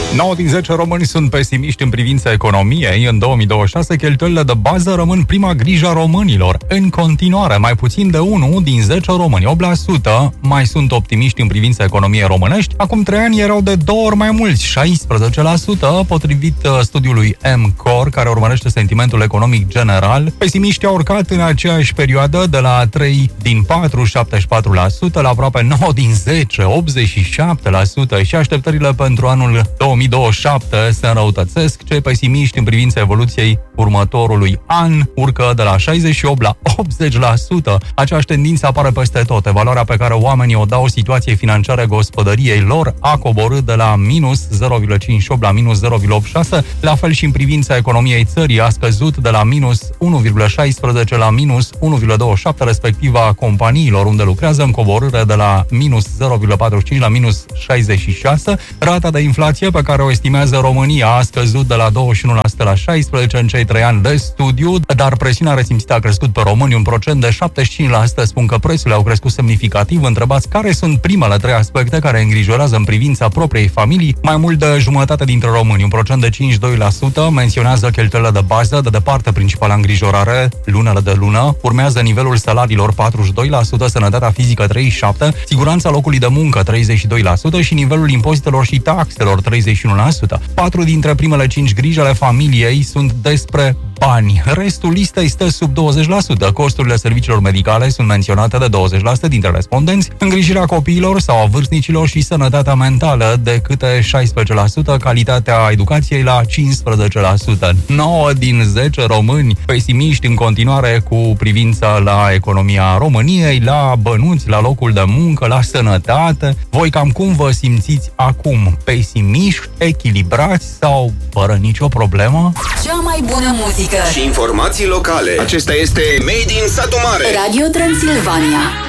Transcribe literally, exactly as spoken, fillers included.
nouă din zece români sunt pesimiști în privința economiei. În două mii douăzeci și șase, cheltuielile de bază rămân prima grijă a românilor. În continuare, mai puțin de unu din zece români, opt la sută, mai sunt optimiști în privința economiei românești. Acum trei ani erau de două ori mai mulți, șaisprezece la sută, potrivit studiului M-Core, care urmărește sentimentul economic general. Pesimiștii au urcat în aceeași perioadă de la trei din patru, șaptezeci și patru la sută, la aproape nouă din zece, optzeci și șapte la sută, și așteptările pentru anul două mii douăzeci și șapte se înrăutățesc. Cei pesimiști în privința evoluției următorului an urcă de la șaizeci și opt la optzeci la sută. Aceeași tendință apare peste tot. Evaluarea pe care oamenii o dau situației financiare gospodăriei lor a coborât de la minus zero virgulă cincizeci și opt la minus zero virgulă optzeci și șase. La fel și în privința economiei țării a scăzut de la minus unu virgulă șaisprezece la minus unu virgulă douăzeci și șapte, respectiva companiilor unde lucrează, în coborâre de la minus zero virgulă patruzeci și cinci la minus șaizeci și șase. Rata de inflație pe care o estimează România a scăzut de la douăzeci și unu la sută la șaisprezece în cei trei ani de studiu, dar presiunea resimțită a crescut pe români. Un procent de șaptezeci și cinci la sută spun că prețurile au crescut semnificativ. Întrebați care sunt primele trei aspecte care îngrijorează în privința propriei familii, mai mult de jumătate dintre români, un procent de cincizeci și doi la sută, menționează cheltuielile de bază, de departe principala îngrijorare, lunele de lună. Urmează nivelul salariilor, patruzeci și doi la sută, sănătatea fizică, treizeci și șapte la sută, siguranța locului de muncă, treizeci și doi la sută și nivelul impozitelor și taxelor, treizeci și unu la sută. Patru dintre primele cinci griji ale familiei sunt despre bani. Restul listei stă sub douăzeci la sută. Costurile serviciilor medicale sunt menționate de douăzeci la sută dintre respondenți, îngrijirea copiilor sau a vârstnicilor și sănătatea mentală de câte șaisprezece la sută, calitatea educației la cincisprezece la sută. nouă din zece români pesimiști în continuare cu privința la economia României, la bănuți, la locul de muncă, la sănătate. Voi cam cum vă simțiți acum? Pesimiști, echilibrați sau fără nicio problemă? Cea mai bună muzică și informații locale. Acesta este Made in Satu Mare, Radio Transilvania.